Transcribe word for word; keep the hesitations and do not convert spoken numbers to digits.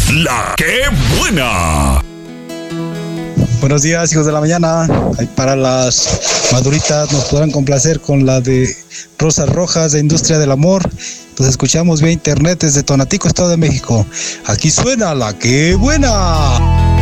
La que buena. Buenos días, hijos de la mañana. Ahí para las maduritas nos podrán complacer con la de Rosas Rojas de Industria del Amor. Nos escuchamos vía internet desde Tonatico, Estado de México. Aquí suena La que buena.